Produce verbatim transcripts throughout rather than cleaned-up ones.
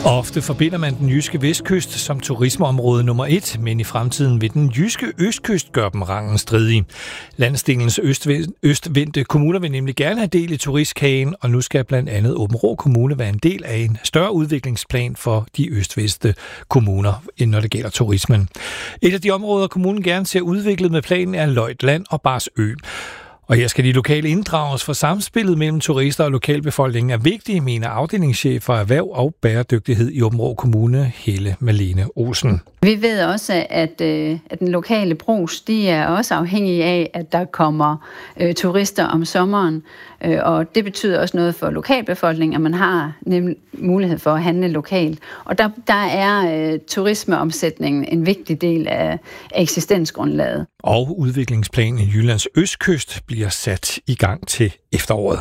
Ofte forbinder man den jyske vestkyst som turismeområde nummer et, men i fremtiden vil den jyske østkyst gøre dem rangen stridig. Landsdelens østvendte kommuner vil nemlig gerne have del i turistkagen, og nu skal blandt andet Aabenraa Kommune være en del af en større udviklingsplan for de østvendte kommuner, når det gælder turismen. Et af de områder, kommunen gerne ser udviklet med planen, er Løjtland og Barsø. Og her skal de lokale inddrages, for samspillet mellem turister og lokalbefolkningen er vigtige, mener afdelingschef for erhverv og bæredygtighed i Aabenraa Kommune, Helle Malene Olsen. Vi ved også, at, øh, at den lokale brugs, de er også afhængige af, at der kommer øh, turister om sommeren. Øh, og det betyder også noget for lokalbefolkningen, at man har nem mulighed for at handle lokalt. Og der, der er øh, turismeomsætningen en vigtig del af eksistensgrundlaget. Og udviklingsplanen i Jyllands østkyst bliver sat i gang til efteråret.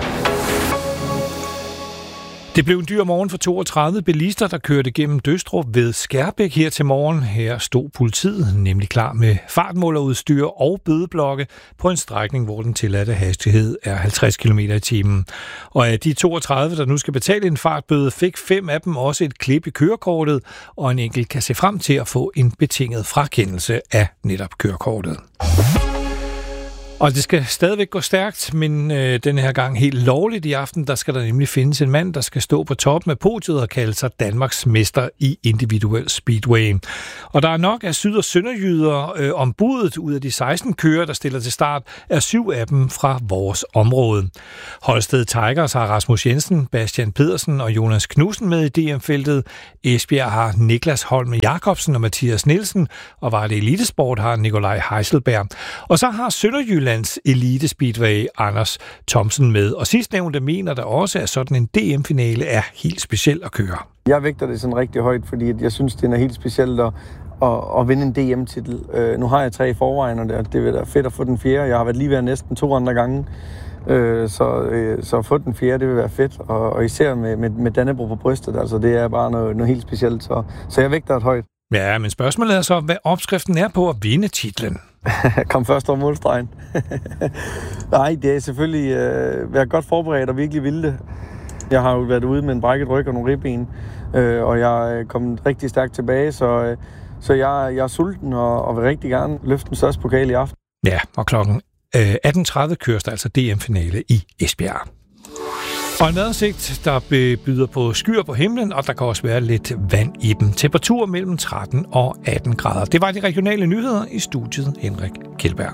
Det blev en dyr morgen for toogtredive bilister, der kørte gennem Døstrup ved Skærbæk her til morgen. Her stod politiet nemlig klar med fartmålerudstyr og bødeblokke på en strækning, hvor den tilladte hastighed er halvtreds kilometer i timen. Og af de toogtredive, der nu skal betale en fartbøde, fik fem af dem også et klip i kørekortet, og en enkelt kan se frem til at få en betinget frakendelse af netop kørekortet. Og det skal stadigvæk gå stærkt, men øh, denne her gang helt lovligt i aften, der skal der nemlig findes en mand, der skal stå på toppen af podiet og kalde sig Danmarks mester i individuel speedway. Og der er nok af syd- og sønderjyder øh, om budet. Ud af de seksten kører, der stiller til start, er syv af dem fra vores område. Holsted Tigers har Rasmus Jensen, Bastian Pedersen og Jonas Knudsen med i D M-feltet. Esbjerg har Niklas Holm Jacobsen og Mathias Nielsen, og Varde Elitesport har Nikolaj Heiselberg. Og så har Sønderjylland Elite Speedway Anders Thomsen med. Og sidstnævnte mener der også, at sådan en D M-finale er helt speciel at køre. Jeg vægter det sådan rigtig højt, fordi jeg synes, det er helt specielt at, at, at vinde en D M-titel. Uh, nu har jeg tre i forvejen, og det, det vil være fedt at få den fjerde. Jeg har været lige ved næsten to andre gange. Uh, så, uh, så at få den fjerde, det vil være fedt. Og, og især med, med, med Dannebrog på brystet, altså det er bare noget, noget helt specielt. Så, så jeg vægter det højt. Ja, men spørgsmålet er så, hvad opskriften er på at vinde titlen. Kom først over målstregen. Nej, det er selvfølgelig øh, været godt forberedt og virkelig ville det. Jeg har jo været ude med en brækket ryg og nogle ribben, øh, og jeg er kommet rigtig stærkt tilbage, så, øh, så jeg, jeg er sulten og, og vil rigtig gerne løfte den største pokal i aften. Ja, og klokken øh, atten tredive køres der altså D M-finale i Esbjerg. Og en vejrudsigt, der byder på skyer på himlen, og der kan også være lidt vand i dem. Temperatur mellem tretten og atten grader. Det var de regionale nyheder i studiet, Henrik Kjeldberg.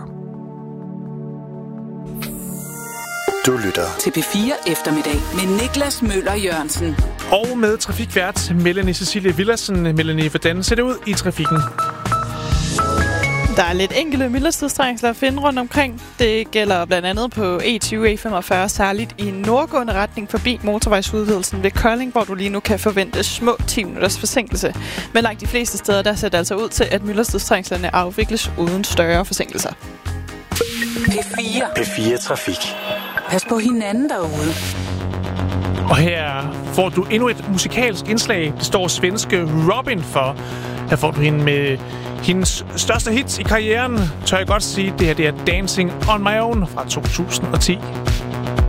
Du lytter til P fire Eftermiddag med Niklas Møller Jørgensen. Og med trafikvært Melanie Cecilie Villadsen. Melanie, hvordan ser det ud i trafikken? Der er lidt enkelte midlertidstrængsler at finde rundt omkring. Det gælder blandt andet på E tyve E femogfyrre, særligt i nordgående retning forbi motorvejsudvidelsen ved Kolding, hvor du lige nu kan forvente små ti minutters forsinkelse. Men langt de fleste steder, der ser det altså ud til, at midlertidstrængslerne afvikles uden større forsinkelser. P fire. P fire Trafik. Pas på hinanden derude. Og her får du endnu et musikalsk indslag. Det står svenske Robin for. Her får du hende med hendes største hits i karrieren. Tør jeg godt sige, det her det er Dancing on My Own fra to tusind og ti.